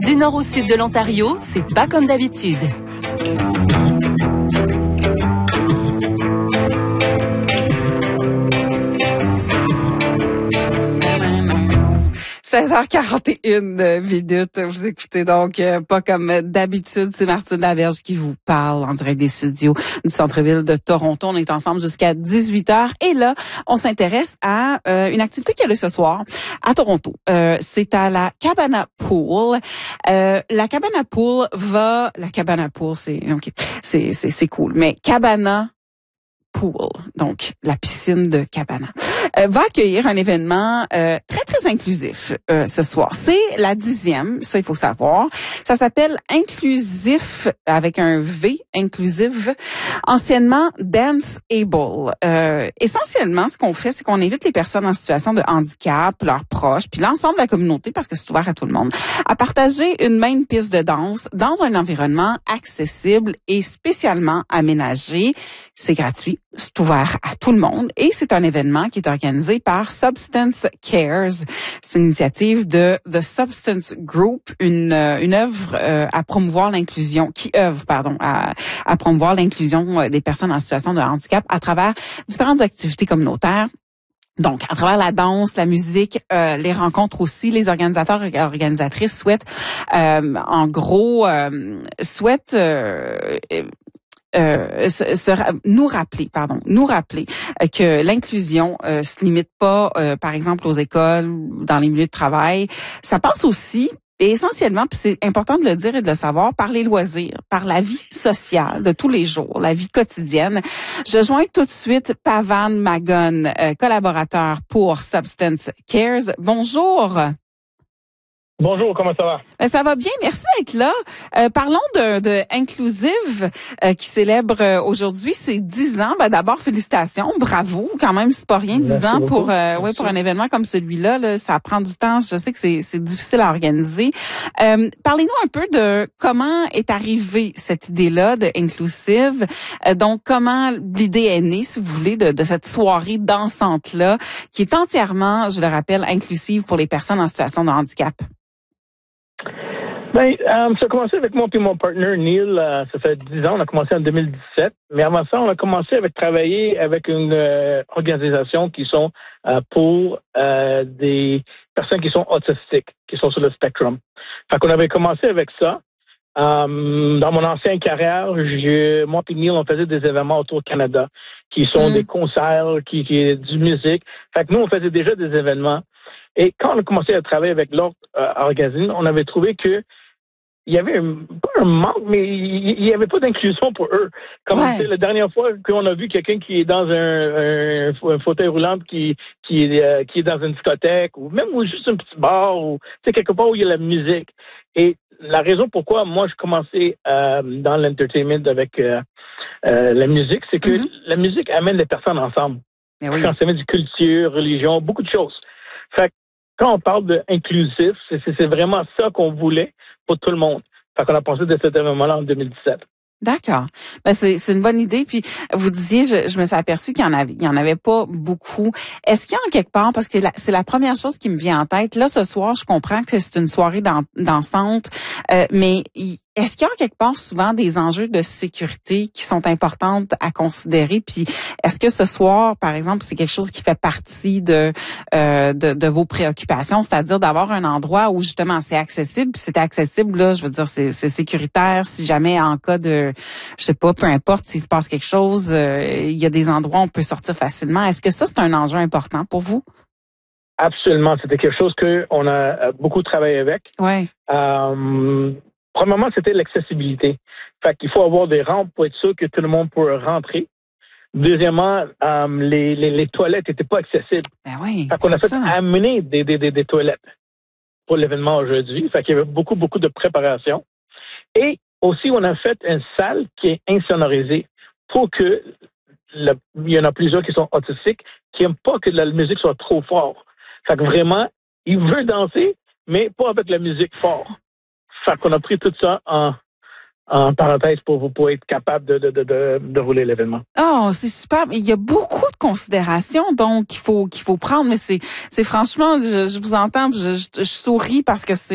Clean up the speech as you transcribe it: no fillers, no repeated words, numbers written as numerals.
Du nord au sud de l'Ontario, c'est pas comme d'habitude. 16h41 minutes. Vous écoutez donc pas comme d'habitude. C'est Martine Laverge qui vous parle en direct des studios du centre-ville de Toronto. On est ensemble jusqu'à 18h. Et là, on s'intéresse à une activité qu'il y a lieu ce soir à Toronto. C'est à la Cabana Pool. La Cabana Pool c'est cool. Mais Cabana Pool, donc la piscine de Cabana, va accueillir un événement très, très inclusif ce soir. C'est la 10e, ça il faut savoir. Ça s'appelle Inclusif, avec un V, Inclusive, anciennement Dance Able. Essentiellement, ce qu'on fait, c'est qu'on invite les personnes en situation de handicap, leurs proches, puis l'ensemble de la communauté, parce que c'est ouvert à tout le monde, à partager une même piste de danse dans un environnement accessible et spécialement aménagé. C'est gratuit. C'est ouvert à tout le monde et c'est un événement qui est organisé par Substance Cares. C'est une initiative de The Substance Group, une œuvre à promouvoir l'inclusion, à promouvoir l'inclusion des personnes en situation de handicap à travers différentes activités communautaires. Donc, à travers la danse, la musique, les rencontres aussi, les organisateurs et organisatrices souhaitent nous rappeler que l'inclusion se limite pas, par exemple, aux écoles, dans les milieux de travail. Ça passe aussi, et essentiellement, puis c'est important de le dire et de le savoir, par les loisirs, par la vie sociale de tous les jours, la vie quotidienne. Je joins tout de suite Pavan Magon, collaborateur pour Substance Cares. Bonjour. Bonjour, comment ça va? Ça va bien, merci d'être là. Parlons de Inclusive qui célèbre aujourd'hui ses 10 ans. D'abord, félicitations, bravo. Quand même, c'est pas rien, 10 ans pour un événement comme celui-là. Là, ça prend du temps. Je sais que c'est difficile à organiser. Parlez-nous un peu de comment est arrivée cette idée-là de Inclusive. Donc, comment l'idée est née, si vous voulez, de cette soirée dansante-là, qui est entièrement, je le rappelle, inclusive pour les personnes en situation de handicap. Ça a commencé avec moi et mon partner Neil, ça fait 10 ans, on a commencé en 2017. Mais avant ça, on a commencé avec travailler avec une organisation qui sont pour des personnes qui sont autistiques, qui sont sur le spectrum. Fait qu'on avait commencé avec ça. Dans mon ancienne carrière, moi et Neil, on faisait des événements autour du Canada, qui sont des concerts, qui est du musique. Fait que nous, on faisait déjà des événements. Et quand on a commencé à travailler avec l'autre organisme, on avait trouvé que il y avait pas un manque, mais il y avait pas d'inclusion pour eux. Comme la dernière fois qu'on a vu quelqu'un qui est dans un fauteuil roulant qui est dans une discothèque ou même juste un petit bar ou quelque part où il y a la musique. Et la raison pourquoi moi je commençais dans l'entertainment avec la musique, c'est que la musique amène les personnes ensemble. Quand ça met du culture, religion, beaucoup de choses. Fait que quand on parle d'inclusif, c'est vraiment ça qu'on voulait pour tout le monde. Fait qu'on a pensé de cet événement-là en 2017. D'accord. C'est une bonne idée. Puis vous disiez, je me suis aperçue qu'il y en avait pas beaucoup. Est-ce qu'il y a en quelque part, parce que c'est la première chose qui me vient en tête. Là, ce soir, je comprends que c'est une soirée dansante, mais est-ce qu'il y a en quelque part souvent des enjeux de sécurité qui sont importantes à considérer? Puis est-ce que ce soir, par exemple, c'est quelque chose qui fait partie de vos préoccupations, c'est-à-dire d'avoir un endroit où justement c'est accessible, puis c'est accessible, là, je veux dire, c'est sécuritaire si jamais en cas de, je sais pas, peu importe s'il se passe quelque chose, il y a des endroits où on peut sortir facilement. Est-ce que ça, c'est un enjeu important pour vous? Absolument. C'était quelque chose qu'on a beaucoup travaillé avec. Ouais. Premièrement, c'était l'accessibilité. Fait qu'il faut avoir des rampes pour être sûr que tout le monde peut rentrer. Deuxièmement, les toilettes n'étaient pas accessibles. Ben oui. Fait qu'on a fait amener des toilettes pour l'événement aujourd'hui. Fait qu'il y avait beaucoup de préparation. Et aussi, on a fait une salle qui est insonorisée pour que il y en a plusieurs qui sont autistiques qui n'aiment pas que la musique soit trop forte. Fait que vraiment, ils veulent danser, mais pas avec la musique forte. Fait qu'on a pris tout ça en parenthèse pour être capable de rouler l'événement. Oh, c'est super. Il y a beaucoup de considérations donc qu'il faut prendre, mais c'est franchement, je vous entends, je souris parce que